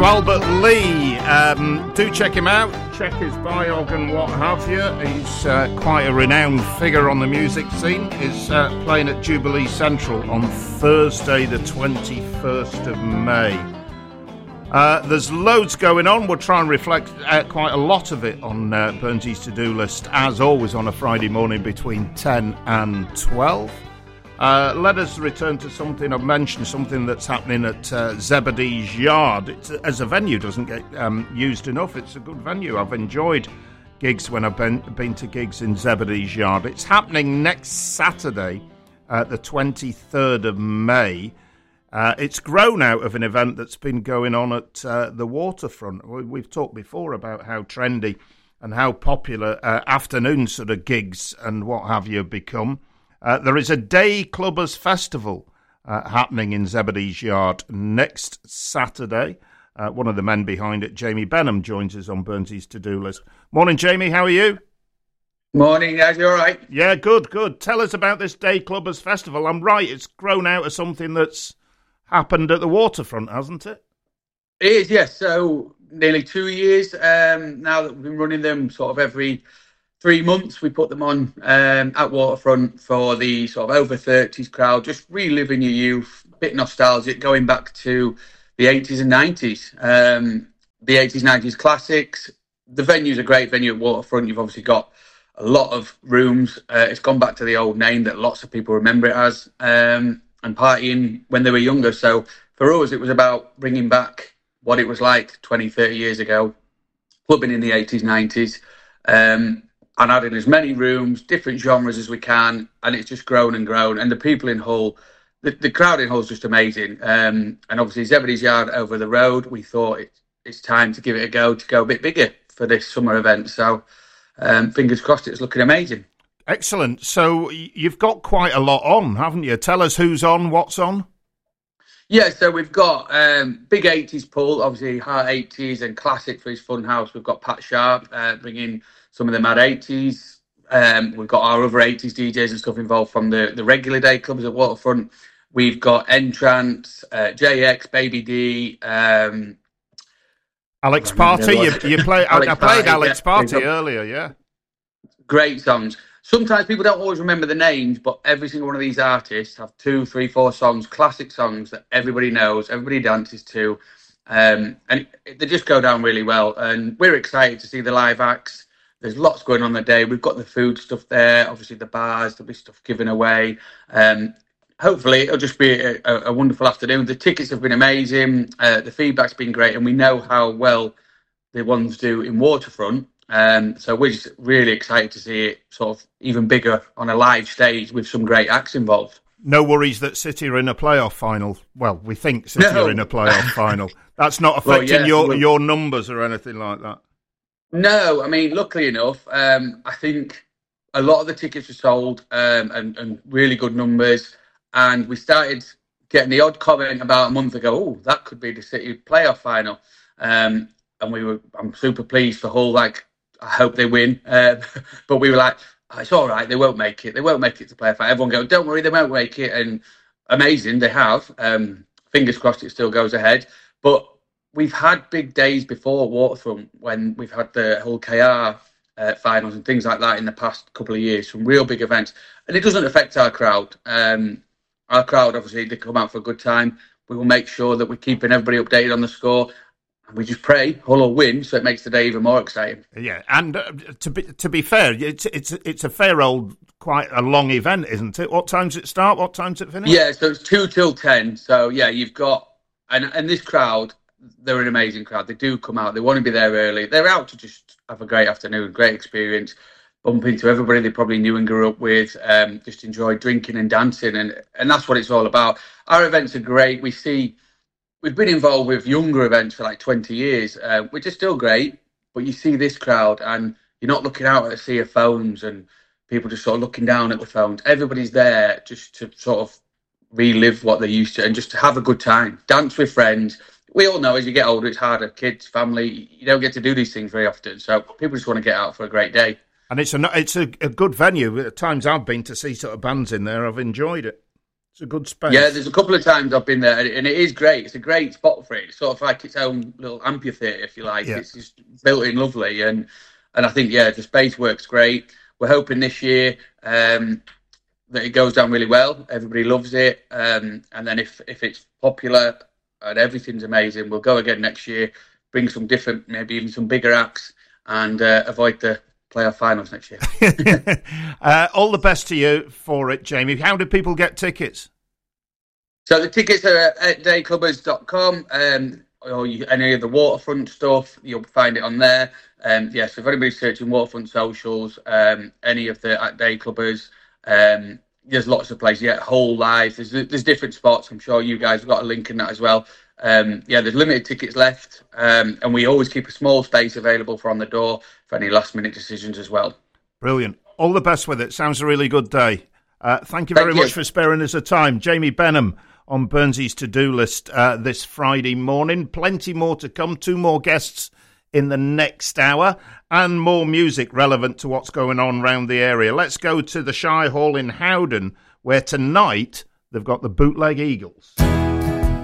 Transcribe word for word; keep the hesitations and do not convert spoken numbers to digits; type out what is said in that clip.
to Albert Lee. Um, do check him out. Check his biog and what have you. He's uh, quite a renowned figure on the music scene. He's uh, playing at Jubilee Central on Thursday, the twenty-first of May. Uh, there's loads going on. We'll try and reflect uh, quite a lot of it on uh, Burnsy's to-do list, as always, on a Friday morning between ten and twelve. Uh, let us return to something I've mentioned, something that's happening at uh, Zebedee's Yard. It's, as a venue, doesn't get um, used enough. It's a good venue. I've enjoyed gigs when I've been, been to gigs in Zebedee's Yard. It's happening next Saturday, uh, the twenty-third of May. Uh, it's grown out of an event that's been going on at uh, the waterfront. We've talked before about how trendy and how popular uh, afternoon sort of gigs and what have you become. Uh, there is a Day Clubbers Festival uh, happening in Zebedee's Yard next Saturday. Uh, one of the men behind it, Jamie Benham, joins us on Burnsy's to-do list. Morning, Jamie. How are you? Morning, guys. You all right? Yeah, good, good. Tell us about this Day Clubbers Festival. I'm right, it's grown out of something that's happened at the waterfront, hasn't it? It is, yes. So nearly two years um, now that we've been running them sort of every three months. We put them on um, at Waterfront for the sort of over thirties crowd, just reliving your youth, a bit nostalgic, going back to the eighties and nineties. Um, the eighties, nineties classics. The venue's a great venue at Waterfront. You've obviously got a lot of rooms. Uh, it's gone back to the old name that lots of people remember it as, um, and partying when they were younger. So for us, it was about bringing back what it was like twenty, thirty years ago, clubbing in the eighties, nineties. Um, and adding as many rooms, different genres as we can, and it's just grown and grown. And the people in Hull, the, the crowd in Hull is just amazing. Um, and obviously Zebedee's Yard over the road, we thought it, it's time to give it a go, to go a bit bigger for this summer event. So um, fingers crossed, it's looking amazing. Excellent. So you've got quite a lot on, haven't you? Tell us who's on, what's on. Yeah, so we've got um, big eighties pull, obviously Heart eighties and classic for his fun house. We've got Pat Sharp uh, bringing some of the mad eighties. Um, we've got our other eighties D Js and stuff involved from the, the regular day clubs at Waterfront. We've got Entrance, uh, J X, Baby D, um, Alex Party. You, you play, Alex I, I played Party, Alex yeah. Party earlier, yeah. Great songs. Sometimes people don't always remember the names, but every single one of these artists have two, three, four songs, classic songs that everybody knows, everybody dances to, um, and it, they just go down really well. And we're excited to see the live acts. There's lots going on the day. We've got the food stuff there, obviously the bars, there'll be stuff given away. Um, hopefully it'll just be a, a, a wonderful afternoon. The tickets have been amazing. Uh, the feedback's been great, and we know how well the ones do in Waterfront. Um, so we're just really excited to see it sort of even bigger on a live stage with some great acts involved. No worries that City are in a playoff final. Well, we think City No. are in a playoff final. That's not affecting Well, yeah, your, we'll... your numbers or anything like that. No, I mean, luckily enough, um, I think a lot of the tickets were sold um, and, and really good numbers. And we started getting the odd comment about a month ago, oh, that could be the City playoff final. Um, and we were, I'm super pleased for Hull, like, I hope they win. Uh, but we were like, oh, it's all right, they won't make it. They won't make it to playoff final. Everyone go, don't worry, they won't make it. And amazing, they have. Um, fingers crossed it still goes ahead. But we've had big days before Waterfront when we've had the Hull K R uh, finals and things like that in the past couple of years, some real big events. And it doesn't affect our crowd. Um, our crowd, obviously, they come out for a good time. We will make sure that we're keeping everybody updated on the score. And we just pray Hull will win, so it makes the day even more exciting. Yeah, and uh, to be to be fair, it's it's it's a fair old, quite a long event, isn't it? What time does it start? What time does it finish? Yeah, so it's two till ten. So yeah, you've got and and this crowd, they're an amazing crowd. They do come out. They want to be there early. They're out to just have a great afternoon, great experience, bump into everybody they probably knew and grew up with, um, just enjoy drinking and dancing, and and that's what it's all about. Our events are great. We see. We've been involved with younger events for like twenty years, uh, which is still great, but you see this crowd and you're not looking out at a sea of phones and people just sort of looking down at the phones. Everybody's there just to sort of relive what they used to and just to have a good time, dance with friends. We all know as you get older, it's harder. Kids, family, you don't get to do these things very often. So people just want to get out for a great day. And it's a, it's a, a good venue. At times I've been to see sort of bands in there, I've enjoyed it. It's a good space. Yeah, there's a couple of times I've been there, and it is great. It's a great spot for it. It's sort of like its own little amphitheatre, if you like. Yeah. It's just built in lovely, and and I think, yeah, the space works great. We're hoping this year um, that it goes down really well. Everybody loves it, um, and then if if it's popular and everything's amazing, we'll go again next year, bring some different, maybe even some bigger acts, and uh, avoid the playoff finals next year. uh, all the best to you for it, Jamie. How do people get tickets? So the tickets are at day clubbers dot com, um, or you, any of the waterfront stuff, you'll find it on there. Um, yeah, so if anybody's searching waterfront socials, um, any of the at Day Clubbers, um, there's lots of places. Yeah, Whole Life, there's there's different spots. I'm sure you guys have got a link in that as well. Um, yeah, there's limited tickets left, um, and we always keep a small space available for on the door for any last minute decisions as well. Brilliant. All the best with it. Sounds a really good day. Uh, thank you very thank much you. for sparing us a time. Jamie Benham on Burnsy's to-do list uh, this Friday morning. Plenty more to come. Two more guests in the next hour and more music relevant to what's going on around the area. Let's go to the Shire Hall in Howden, where tonight they've got the Bootleg Eagles.